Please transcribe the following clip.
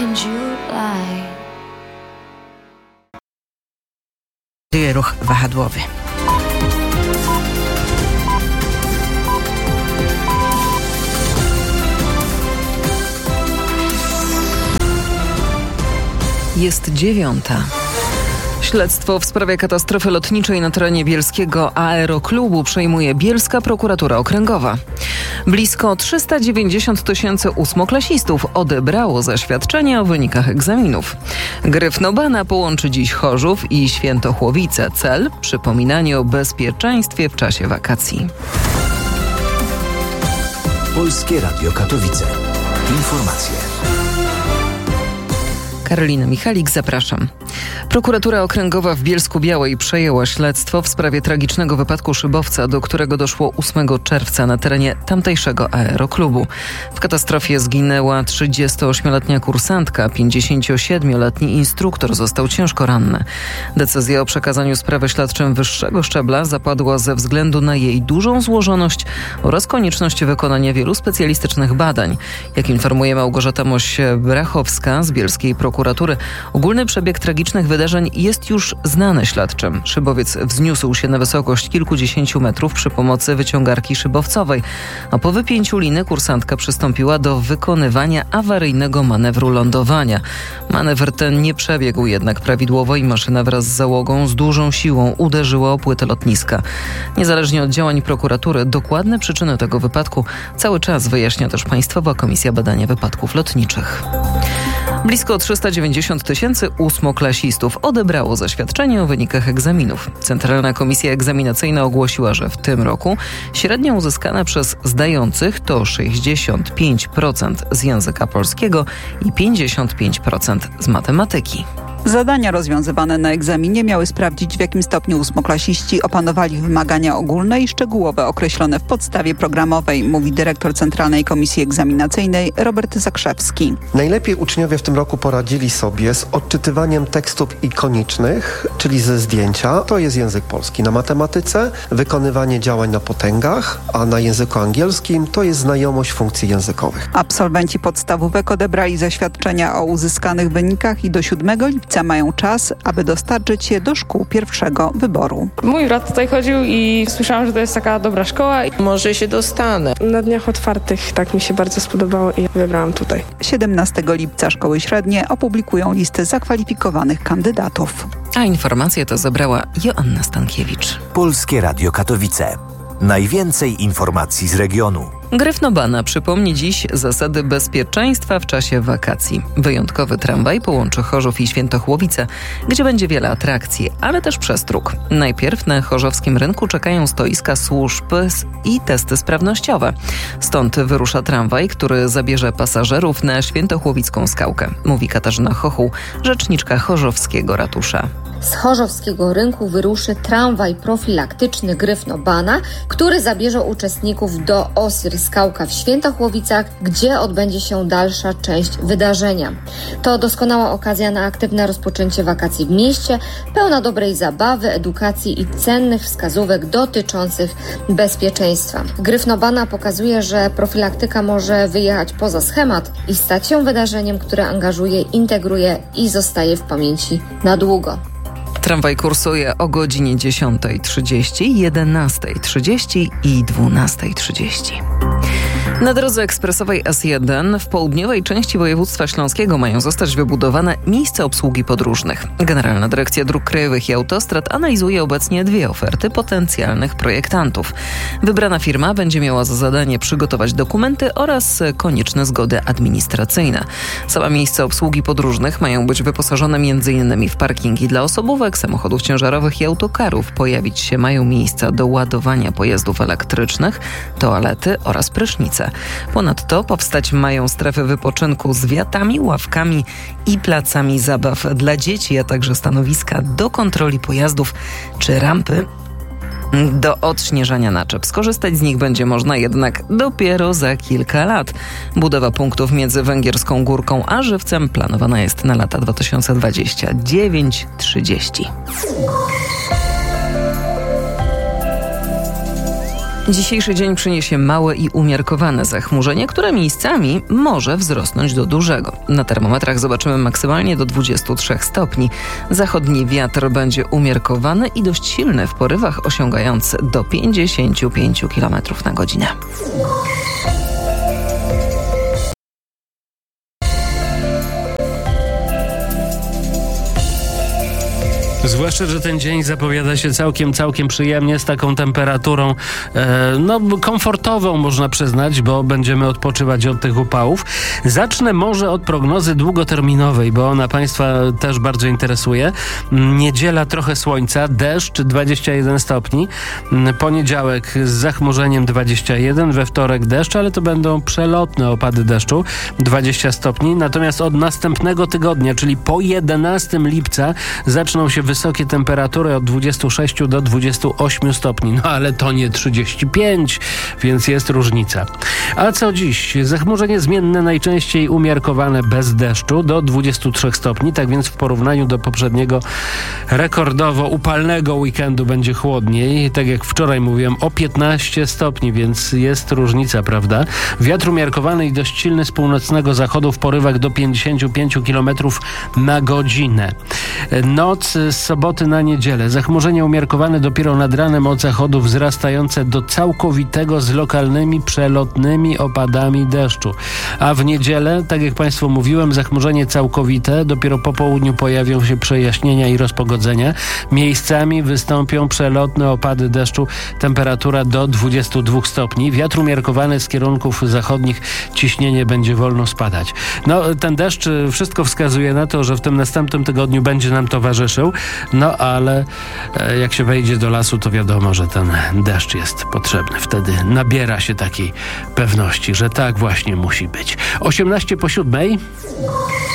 Ruch wahadłowy. Jest 9:00. Śledztwo w sprawie katastrofy lotniczej na terenie bielskiego aeroklubu przejmuje Bielska Prokuratura Okręgowa. Blisko 390 000 ósmoklasistów odebrało zaświadczenia o wynikach egzaminów. Gryfnobana połączy dziś Chorzów i Świętochłowice. Cel – przypominanie o bezpieczeństwie w czasie wakacji. Polskie Radio Katowice. Informacje. Karolina Michalik, zapraszam. Prokuratura Okręgowa w Bielsku-Białej przejęła śledztwo w sprawie tragicznego wypadku szybowca, do którego doszło 8 czerwca na terenie tamtejszego aeroklubu. W katastrofie zginęła 38-letnia kursantka, 57-letni instruktor został ciężko ranny. Decyzja o przekazaniu sprawy śledczym wyższego szczebla zapadła ze względu na jej dużą złożoność oraz konieczność wykonania wielu specjalistycznych badań. Jak informuje Małgorzata Moś-Brachowska z Bielskiej Prokuratury, ogólny przebieg tragicznych wydarzeń jest już znany śledczym. Szybowiec wzniósł się na wysokość kilkudziesięciu metrów przy pomocy wyciągarki szybowcowej, a po wypięciu liny kursantka przystąpiła do wykonywania awaryjnego manewru lądowania. Manewr ten nie przebiegł jednak prawidłowo i maszyna wraz z załogą z dużą siłą uderzyła o płytę lotniska. Niezależnie od działań prokuratury, dokładne przyczyny tego wypadku cały czas wyjaśnia też Państwowa Komisja Badania Wypadków Lotniczych. Blisko 390 000 ósmoklasistów odebrało zaświadczenie o wynikach egzaminów. Centralna Komisja Egzaminacyjna ogłosiła, że w tym roku średnia uzyskana przez zdających to 65% z języka polskiego i 55% z matematyki. Zadania rozwiązywane na egzaminie miały sprawdzić, w jakim stopniu ósmoklasiści opanowali wymagania ogólne i szczegółowe określone w podstawie programowej, mówi dyrektor Centralnej Komisji Egzaminacyjnej Robert Zakrzewski. Najlepiej uczniowie w tym roku poradzili sobie z odczytywaniem tekstów ikonicznych, czyli ze zdjęcia. To jest język polski. Na matematyce wykonywanie działań na potęgach, a na języku angielskim to jest znajomość funkcji językowych. Absolwenci podstawówek odebrali zaświadczenia o uzyskanych wynikach i do 7 lipca mają czas, aby dostarczyć je do szkół pierwszego wyboru. Mój brat tutaj chodził i słyszałam, że to jest taka dobra szkoła. Może się dostanę. Na dniach otwartych tak mi się bardzo spodobało i wybrałam tutaj. 17 lipca szkoły średnie opublikują listę zakwalifikowanych kandydatów. A informacje to zebrała Joanna Stankiewicz. Polskie Radio Katowice. Najwięcej informacji z regionu. Gryfnobana przypomni dziś zasady bezpieczeństwa w czasie wakacji. Wyjątkowy tramwaj połączy Chorzów i Świętochłowice, gdzie będzie wiele atrakcji, ale też przestróg. Najpierw na chorzowskim rynku czekają stoiska służb i testy sprawnościowe. Stąd wyrusza tramwaj, który zabierze pasażerów na Świętochłowicką skałkę, mówi Katarzyna Chochuł, rzeczniczka chorzowskiego ratusza. Z chorzowskiego rynku wyruszy tramwaj profilaktyczny Gryfnobana, który zabierze uczestników do Osir Skałka w Świętochłowicach, gdzie odbędzie się dalsza część wydarzenia. To doskonała okazja na aktywne rozpoczęcie wakacji w mieście, pełna dobrej zabawy, edukacji i cennych wskazówek dotyczących bezpieczeństwa. Gryfnobana pokazuje, że profilaktyka może wyjechać poza schemat i stać się wydarzeniem, które angażuje, integruje i zostaje w pamięci na długo. Tramwaj kursuje o godzinie 10:30, 11:30 i 12:30. Na drodze ekspresowej S1 w południowej części województwa śląskiego mają zostać wybudowane miejsca obsługi podróżnych. Generalna Dyrekcja Dróg Krajowych i Autostrad analizuje obecnie 2 oferty potencjalnych projektantów. Wybrana firma będzie miała za zadanie przygotować dokumenty oraz konieczne zgody administracyjne. Same miejsca obsługi podróżnych mają być wyposażone m.in. w parkingi dla osobówek, samochodów ciężarowych i autokarów. Pojawić się mają miejsca do ładowania pojazdów elektrycznych, toalety oraz prysznice. Ponadto powstać mają strefy wypoczynku z wiatami, ławkami i placami zabaw dla dzieci, a także stanowiska do kontroli pojazdów czy rampy do odśnieżania naczep. Skorzystać z nich będzie można jednak dopiero za kilka lat. Budowa punktów między Węgierską Górką a Żywcem planowana jest na lata 2029-30. Dzisiejszy dzień przyniesie małe i umiarkowane zachmurzenie, które miejscami może wzrosnąć do dużego. Na termometrach zobaczymy maksymalnie do 23 stopni. Zachodni wiatr będzie umiarkowany i dość silny w porywach, osiągający do 55 km na godzinę. Zwłaszcza, że ten dzień zapowiada się całkiem przyjemnie, z taką temperaturą komfortową, można przyznać, bo będziemy odpoczywać od tych upałów. Zacznę może od prognozy długoterminowej, bo ona Państwa też bardzo interesuje. Niedziela trochę słońca, deszcz 21 stopni, poniedziałek z zachmurzeniem 21, we wtorek deszcz, ale to będą przelotne opady deszczu 20 stopni, natomiast od następnego tygodnia, czyli po 11 lipca zaczną się wysokie temperatury od 26 do 28 stopni. No ale to nie 35, więc jest różnica. A co dziś? Zachmurzenie zmienne, najczęściej umiarkowane bez deszczu do 23 stopni, tak więc w porównaniu do poprzedniego rekordowo upalnego weekendu będzie chłodniej. Tak jak wczoraj mówiłem, o 15 stopni, więc jest różnica, prawda? Wiatr umiarkowany i dość silny z północnego zachodu w porywach do 55 km na godzinę. Noc z soboty na niedzielę. Zachmurzenie umiarkowane dopiero nad ranem od zachodu, wzrastające do całkowitego z lokalnymi przelotnymi opadami deszczu. A w niedzielę, tak jak Państwu mówiłem, zachmurzenie całkowite. Dopiero po południu pojawią się przejaśnienia i rozpogodzenia. Miejscami wystąpią przelotne opady deszczu. Temperatura do 22 stopni. Wiatr umiarkowany z kierunków zachodnich. Ciśnienie będzie wolno spadać. No, ten deszcz, wszystko wskazuje na to, że w tym następnym tygodniu będzie nam towarzyszył. No, ale jak się wejdzie do lasu, to wiadomo, że ten deszcz jest potrzebny. Wtedy nabiera się takiej pewności, że tak właśnie musi być. 18 po 7.